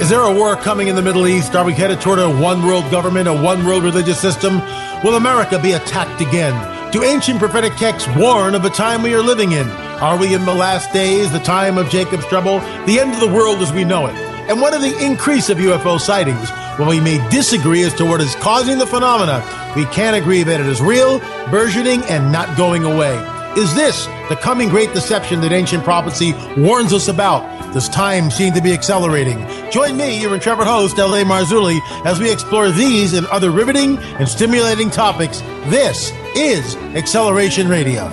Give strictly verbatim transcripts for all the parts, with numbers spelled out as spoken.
Is there a war coming in the Middle East? Are we headed toward a one-world government, a one-world religious system? Will America be attacked again? Do ancient prophetic texts warn of the time we are living in? Are we in the last days, the time of Jacob's trouble, the end of the world as we know it? And what of the increase of U F O sightings? While we may disagree as to what is causing the phenomena, we can agree that it is real, burgeoning, and not going away. Is this the coming great deception that ancient prophecy warns us about? Does time seem to be accelerating? Join me, your intrepid host, L A. Marzulli, as we explore these and other riveting and stimulating topics. This is Acceleration Radio.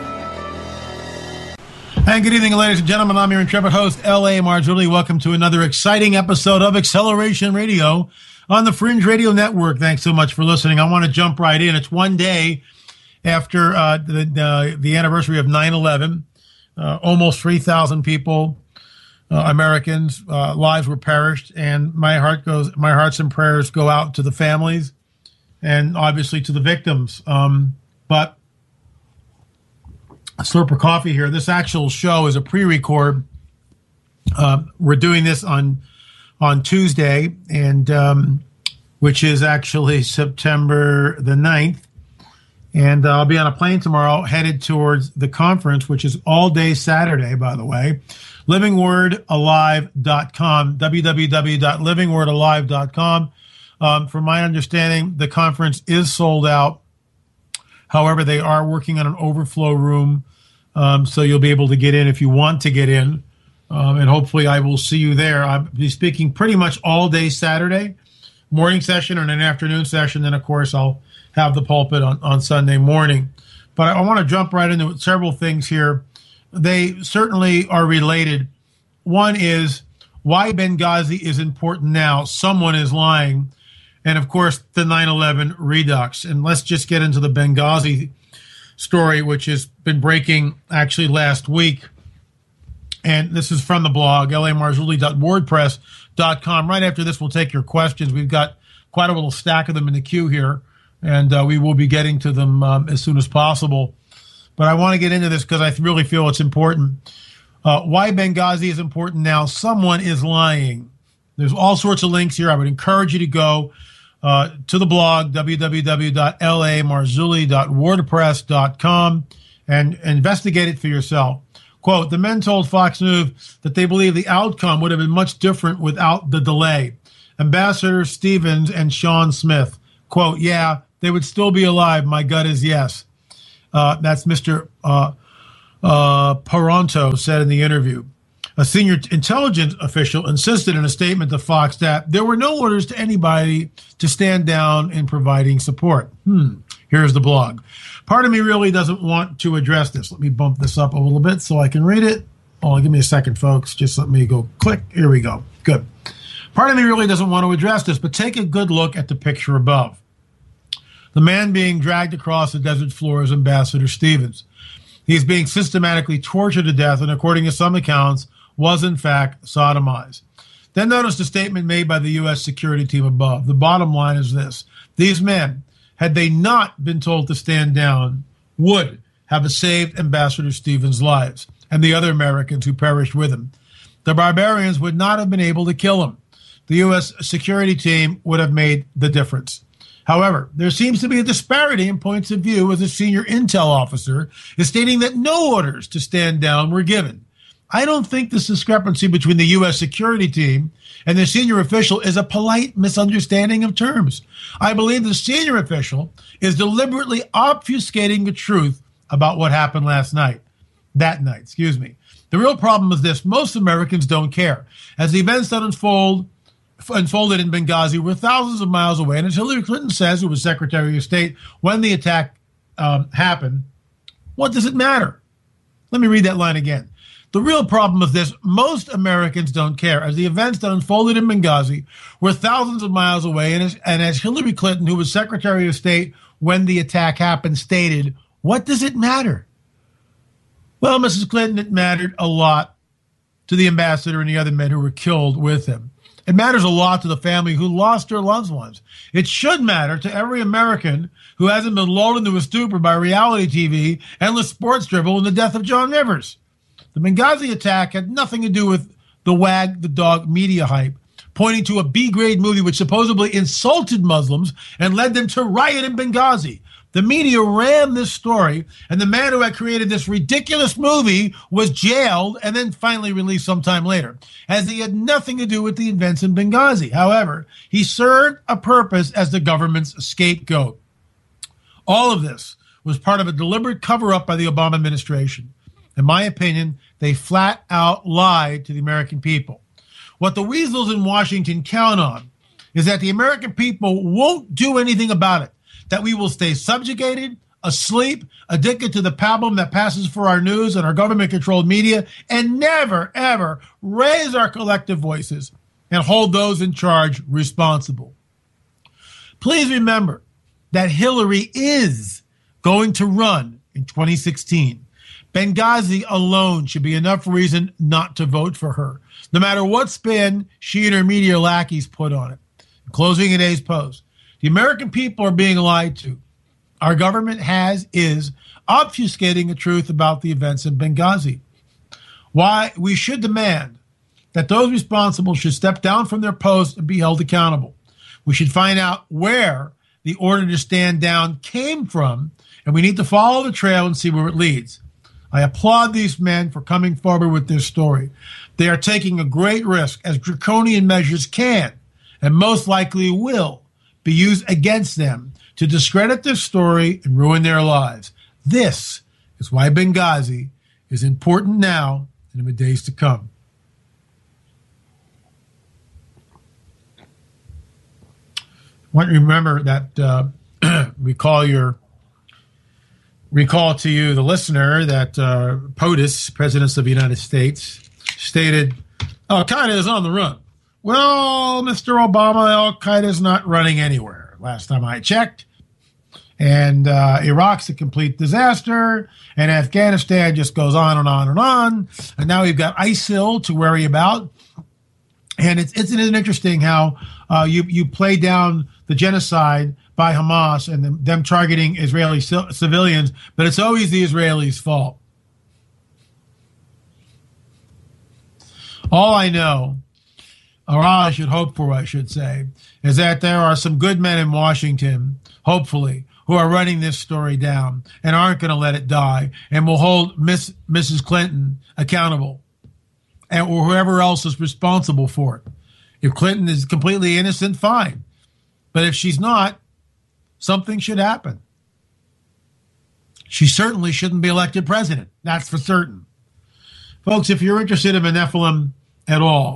And good evening, ladies and gentlemen. I'm your intrepid host, L A. Marzulli. Welcome to another exciting episode of Acceleration Radio on the Fringe Radio Network. Thanks so much for listening. I want to jump right in. It's one day after uh, the, the the anniversary of nine eleven. Uh, almost three thousand people, uh, Americans, uh, lives were perished, and my heart goes, my hearts and prayers go out to the families, and obviously to the victims. Um, but a slurp of coffee here. This actual show is a pre-record. Uh, we're doing this on on Tuesday, and um, which is actually September the ninth. And uh, I'll be on a plane tomorrow headed towards the conference, which is all day Saturday, by the way. living word alive dot com, w w w dot living word alive dot com. Um, from my understanding, the conference is sold out. However, they are working on an overflow room, um, so you'll be able to get in if you want to get in. Um, and hopefully I will see you there. I'll be speaking pretty much all day Saturday, morning session and an afternoon session. Then, of course, I'll have the pulpit on, on Sunday morning. But I, I want to jump right into several things here. They certainly are related. One is why Benghazi is important now. Someone is lying. And, of course, the nine eleven redux. And let's just get into the Benghazi story, which has been breaking actually last week. And this is from the blog, l a marzulli dot wordpress dot com. Right after this, we'll take your questions. We've got quite a little stack of them in the queue here. And uh, we will be getting to them um, as soon as possible. But I want to get into this because I really feel it's important. Uh, why Benghazi is important now. Someone is lying. There's all sorts of links here. I would encourage you to go uh, to the blog, w w w dot l a marzulli dot wordpress dot com, and investigate it for yourself. Quote, the men told Fox News that they believe the outcome would have been much different without the delay. Ambassador Stevens and Sean Smith. Quote, yeah, they would still be alive. My gut is yes. Uh, that's Mister Uh, uh, Paronto said in the interview. A senior intelligence official insisted in a statement to Fox that there were no orders to anybody to stand down in providing support. Hmm. Here's the blog. Part of me really doesn't want to address this. Let me bump this up a little bit so I can read it. Oh, give me a second, folks. Just let me go click. Here we go. Good. Part of me really doesn't want to address this, but take a good look at the picture above. The man being dragged across the desert floor is Ambassador Stevens. He's being systematically tortured to death and, according to some accounts, was in fact sodomized. Then notice the statement made by the U S security team above. The bottom line is this. These men, had they not been told to stand down, would have saved Ambassador Stevens' lives and the other Americans who perished with him. The barbarians would not have been able to kill him. The U S security team would have made the difference. However, there seems to be a disparity in points of view as a senior intel officer is stating that no orders to stand down were given. I don't think this discrepancy between the U S security team and the senior official is a polite misunderstanding of terms. I believe the senior official is deliberately obfuscating the truth about what happened last night. That night, excuse me. The real problem is this. Most Americans don't care. As the events that unfold unfolded in Benghazi were thousands of miles away. And as Hillary Clinton says, who was Secretary of State when the attack um, happened, what does it matter? Let me read that line again. The real problem is this. Most Americans don't care. As the events that unfolded in Benghazi were thousands of miles away. And as, and as Hillary Clinton, who was Secretary of State when the attack happened, stated, what does it matter? Well, Missus Clinton, it mattered a lot to the ambassador and the other men who were killed with him. It matters a lot to the family who lost their loved ones. It should matter to every American who hasn't been lulled into a stupor by reality T V, endless sports dribble, and the death of John Rivers. The Benghazi attack had nothing to do with the wag the dog media hype pointing to a B-grade movie which supposedly insulted Muslims and led them to riot in Benghazi. The media ran this story, and the man who had created this ridiculous movie was jailed and then finally released sometime later, as he had nothing to do with the events in Benghazi. However, he served a purpose as the government's scapegoat. All of this was part of a deliberate cover-up by the Obama administration. In my opinion, they flat out lied to the American people. What the weasels in Washington count on is that the American people won't do anything about it, that we will stay subjugated, asleep, addicted to the pablum that passes for our news and our government-controlled media, and never, ever raise our collective voices and hold those in charge responsible. Please remember that Hillary is going to run in twenty sixteen. Benghazi alone should be enough reason not to vote for her, no matter what spin she and her media lackeys put on it. Closing today's post. The American people are being lied to. Our government has, is, obfuscating the truth about the events in Benghazi. Why we should demand that those responsible should step down from their posts and be held accountable. We should find out where the order to stand down came from, and we need to follow the trail and see where it leads. I applaud these men for coming forward with this story. They are taking a great risk, as draconian measures can, and most likely will, be used against them to discredit their story and ruin their lives. This is why Benghazi is important now and in the days to come. I want you to remember that uh, recall your recall to you, the listener, that uh, POTUS, President of the United States, stated, Al-Qaeda is on the run. Well, Mister Obama, Al-Qaeda is not running anywhere, last time I checked. And uh, Iraq's a complete disaster, and Afghanistan just goes on and on and on. And now we've got ISIL to worry about. And it's, isn't it interesting how uh, you, you play down the genocide by Hamas and them, them targeting Israeli c- civilians, but it's always the Israelis' fault. All I know, or all I should hope for, I should say, is that there are some good men in Washington, hopefully, who are running this story down and aren't going to let it die and will hold Miss Missus Clinton accountable, and or whoever else is responsible for it. If Clinton is completely innocent, fine. But if she's not, something should happen. She certainly shouldn't be elected president. That's for certain. Folks, if you're interested in the Nephilim at all,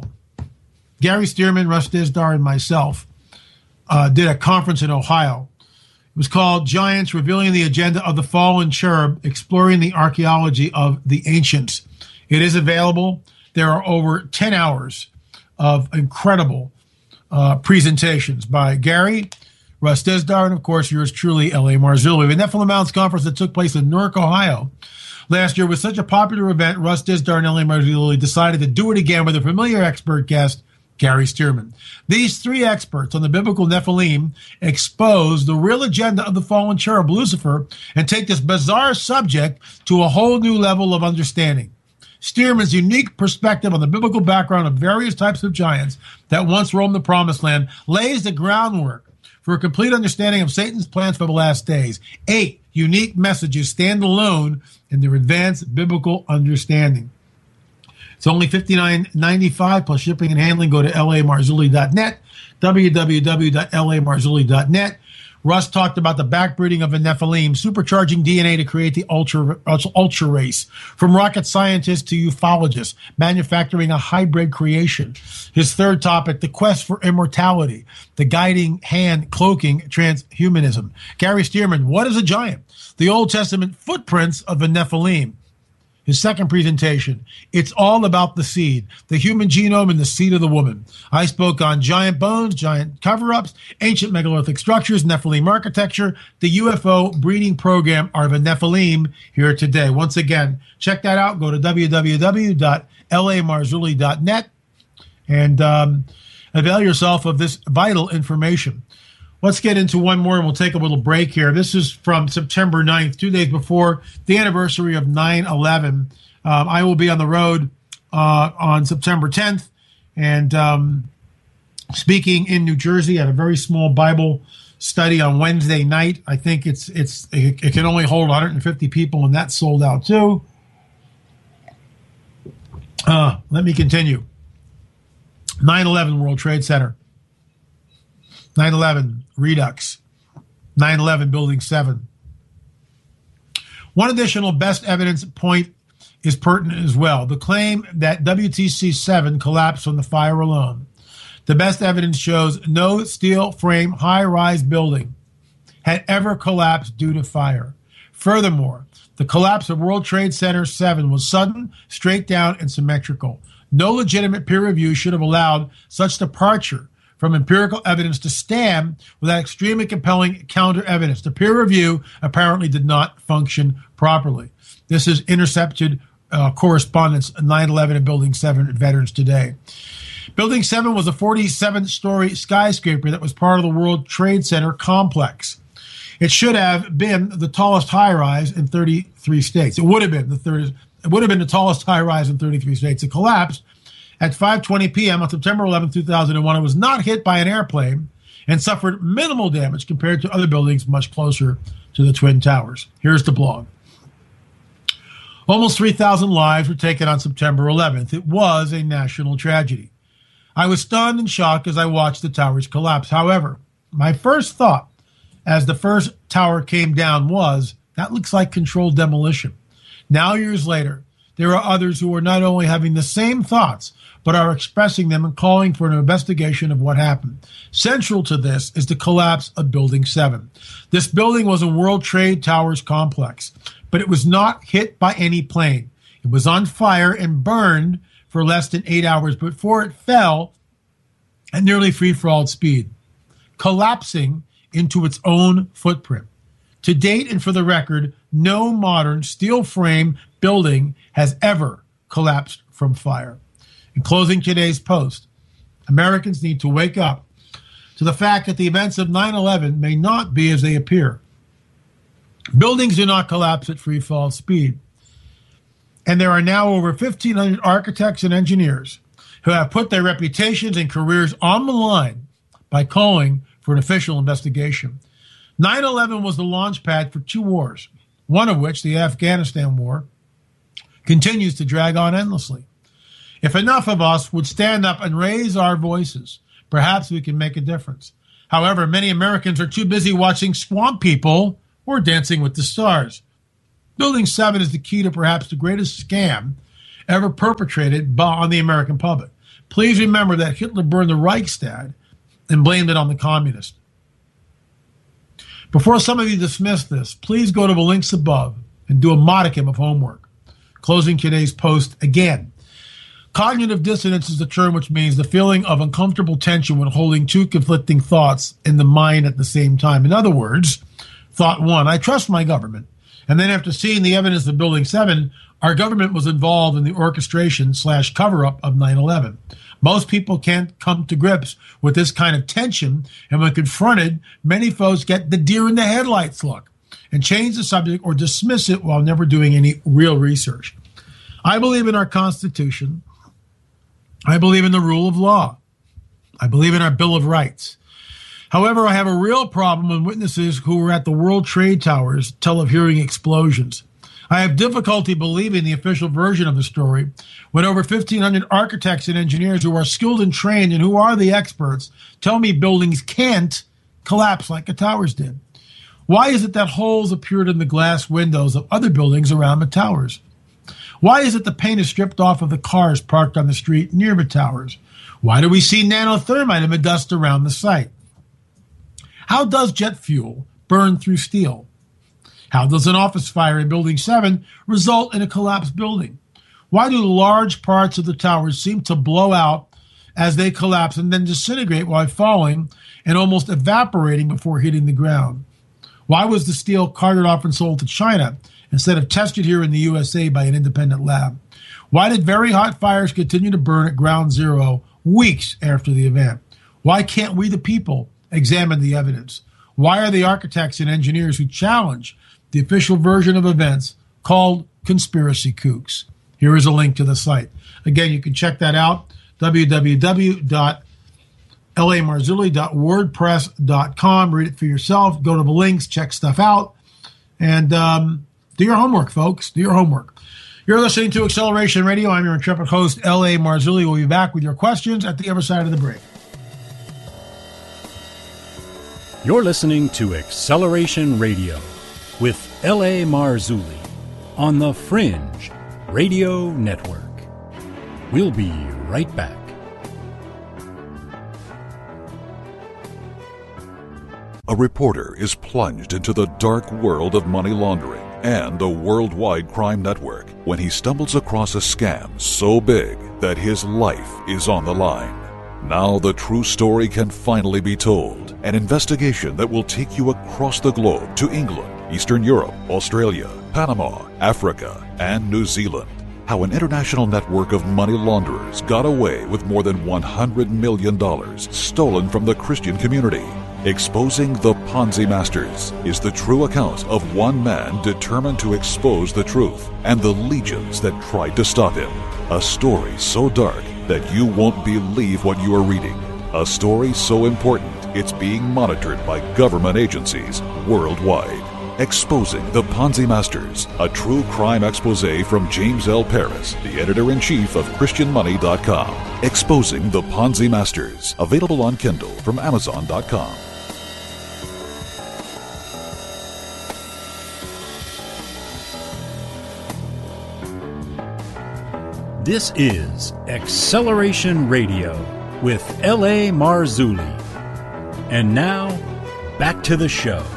Gary Stearman, Russ Dizdar, and myself uh, did a conference in Ohio. It was called Giants Revealing the Agenda of the Fallen Cherub, Exploring the Archaeology of the Ancients. It is available. There are over ten hours of incredible uh, presentations by Gary, Russ Dizdar, and, of course, yours truly, L A. Marzulli. The Nephilim Mountains Conference that took place in Newark, Ohio, last year was such a popular event, Russ Dizdar and L A. Marzulli decided to do it again with a familiar expert guest, Gary Stearman. These three experts on the biblical Nephilim expose the real agenda of the fallen cherub Lucifer and take this bizarre subject to a whole new level of understanding. Stearman's unique perspective on the biblical background of various types of giants that once roamed the Promised Land lays the groundwork for a complete understanding of Satan's plans for the last days. Eight unique messages stand alone in their advanced biblical understanding. It's only fifty-nine ninety-five plus shipping and handling. Go to L A Marzulli dot net, w w w dot L A Marzulli dot net. Russ talked about the backbreeding of a Nephilim, supercharging D N A to create the ultra, ultra race. From rocket scientists to ufologists, manufacturing a hybrid creation. His third topic, the quest for immortality, the guiding hand cloaking transhumanism. Gary Stearman, what is a giant? The Old Testament footprints of a Nephilim. His second presentation, it's all about the seed, the human genome and the seed of the woman. I spoke on giant bones, giant cover-ups, ancient megalithic structures, Nephilim architecture, the U F O breeding program of a Nephilim here today. Once again, check that out. Go to w w w dot L A Marzulli dot net and um, avail yourself of this vital information. Let's get into one more, and we'll take a little break here. This is from September ninth, two days before the anniversary of nine eleven. Um, I will be on the road uh, on September tenth, and um, speaking in New Jersey at a very small Bible study on Wednesday night. I think it's it's it, it can only hold one hundred fifty people, and that's sold out too. Uh, let me continue. nine eleven World Trade Center. nine eleven Redux. nine eleven Building seven. One additional best evidence point is pertinent as well. The claim that W T C seven collapsed from the fire alone. The best evidence shows no steel frame high-rise building had ever collapsed due to fire. Furthermore, the collapse of World Trade Center seven was sudden, straight down, and symmetrical. No legitimate peer review should have allowed such departure from empirical evidence to stand without extremely compelling counter evidence. The peer review apparently did not function properly. This is intercepted uh, correspondence nine eleven and Building seven at Veterans Today. Building seven was a forty-seven story skyscraper that was part of the World Trade Center complex. It should have been the tallest high-rise in thirty-three states. It would have been the third, it would have been the tallest high-rise in thirty-three states. It collapsed at five twenty p.m. on September eleventh, two thousand one. It was not hit by an airplane and suffered minimal damage compared to other buildings much closer to the Twin Towers. Here's the blog. Almost three thousand lives were taken on September eleventh. It was a national tragedy. I was stunned and shocked as I watched the towers collapse. However, my first thought as the first tower came down was, that looks like controlled demolition. Now, years later, there are others who are not only having the same thoughts, but are expressing them and calling for an investigation of what happened. Central to this is the collapse of Building seven. This building was a World Trade Towers complex, but it was not hit by any plane. It was on fire and burned for less than eight hours before it fell at nearly free-for-all speed, collapsing into its own footprint. To date, and for the record, no modern steel frame building has ever collapsed from fire. In closing today's post, Americans need to wake up to the fact that the events of nine eleven may not be as they appear. Buildings do not collapse at free-fall speed. And there are now over fifteen hundred architects and engineers who have put their reputations and careers on the line by calling for an official investigation. nine eleven was the launch pad for two wars, one of which, the Afghanistan War, continues to drag on endlessly. If enough of us would stand up and raise our voices, perhaps we can make a difference. However, many Americans are too busy watching Swamp People or Dancing with the Stars. Building seven is the key to perhaps the greatest scam ever perpetrated on the American public. Please remember that Hitler burned the Reichstag and blamed it on the communists. Before some of you dismiss this, please go to the links above and do a modicum of homework. Closing today's post again. Cognitive dissonance is the term which means the feeling of uncomfortable tension when holding two conflicting thoughts in the mind at the same time. In other words, thought one, I trust my government. And then after seeing the evidence of Building seven, our government was involved in the orchestration slash cover-up of nine eleven. Most people can't come to grips with this kind of tension, and when confronted, many folks get the deer in the headlights look and change the subject or dismiss it while never doing any real research. I believe in our Constitution. I believe in the rule of law. I believe in our Bill of Rights. However, I have a real problem when witnesses who were at the World Trade Towers tell of hearing explosions. I have difficulty believing the official version of the story when over fifteen hundred architects and engineers who are skilled and trained and who are the experts tell me buildings can't collapse like the towers did. Why is it that holes appeared in the glass windows of other buildings around the towers? Why is it the paint is stripped off of the cars parked on the street near the towers? Why do we see nanothermite in the dust around the site? How does jet fuel burn through steel? How does an office fire in Building seven result in a collapsed building? Why do large parts of the towers seem to blow out as they collapse and then disintegrate while falling and almost evaporating before hitting the ground? Why was the steel carted off and sold to China instead of tested here in the U S A by an independent lab? Why did very hot fires continue to burn at ground zero weeks after the event? Why can't we, the people, examine the evidence? Why are the architects and engineers who challenge the official version of events called conspiracy kooks? Here is a link to the site. Again, you can check that out, w w w dot L A Marzulli dot wordpress dot com. Read it for yourself. Go to the links, check stuff out, and um, do your homework, folks. Do your homework. You're listening to Acceleration Radio. I'm your intrepid host, L A Marzulli. We'll be back with your questions at the other side of the break. You're listening to Acceleration Radio with L A Marzulli on the Fringe Radio Network. We'll be right back. A reporter is plunged into the dark world of money laundering and a worldwide crime network when he stumbles across a scam so big that his life is on the line. Now the true story can finally be told. An investigation that will take you across the globe to England, Eastern Europe, Australia, Panama, Africa, and New Zealand. How an international network of money launderers got away with more than one hundred million dollars stolen from the Christian community. Exposing the Ponzi Masters is the true account of one man determined to expose the truth and the legions that tried to stop him. A story so dark that you won't believe what you are reading. A story so important it's being monitored by government agencies worldwide. Exposing the Ponzi Masters, a true crime expose from James L. Paris, the editor-in-chief of Christian Money dot com. Exposing the Ponzi Masters, available on Kindle from Amazon dot com. This is Acceleration Radio with L A Marzulli. And now, back to the show.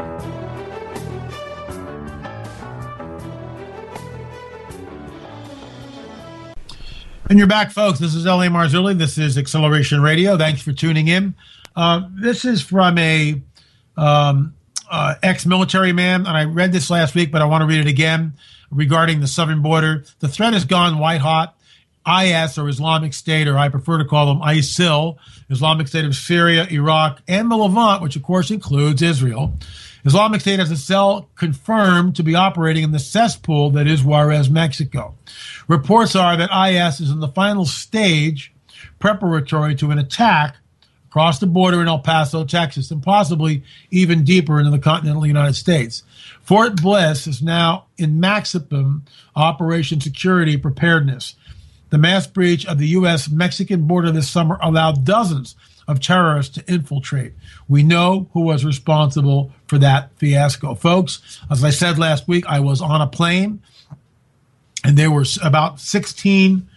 And you're back, folks. This is L A Marzulli. This is Acceleration Radio. Thanks for tuning in. Uh, this is from a um, uh, ex-military man, and I read this last week, but I want to read it again regarding the southern border. The threat has gone white hot. I S, or Islamic State, or I prefer to call them ISIL, Islamic State of Syria, Iraq, and the Levant, which of course includes Israel. Islamic State has a cell confirmed to be operating in the cesspool that is Juarez, Mexico. Reports are that I S is in the final stage preparatory to an attack across the border in El Paso, Texas, and possibly even deeper into the continental United States. Fort Bliss is now in maximum operation security preparedness. The mass breach of the U S Mexican border this summer allowed dozens of terrorists to infiltrate. We know who was responsible for that fiasco. Folks, as I said last week, I was on a plane, and there were about sixteen